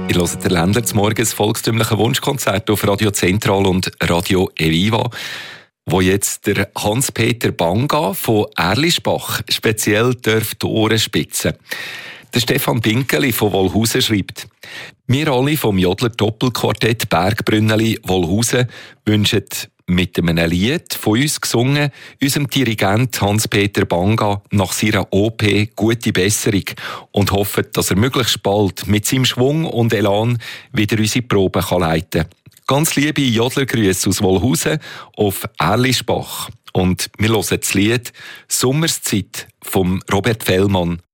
Ihr hört den Ländler zum Morgen, das volkstümliche Wunschkonzert auf Radio Zentral und Radio Eviva, wo jetzt der Hans-Peter Banga von Erlischbach speziell die Ohren spitzen. Der Stefan Pinkeli von Wolhusen schreibt: Wir alle vom Jodler Doppelquartett Bergbrünneli Wolhusen wünschen mit einem Lied von uns gesungen unserem Dirigent Hans-Peter Banga nach seiner OP gute Besserung und hoffen, dass er möglichst bald mit seinem Schwung und Elan wieder unsere Proben leiten kann. Ganz liebe Jodlergrüße aus Wolhusen auf Erlischbach. Und wir hören das Lied «Sommerszeit» von Robert Fellmann.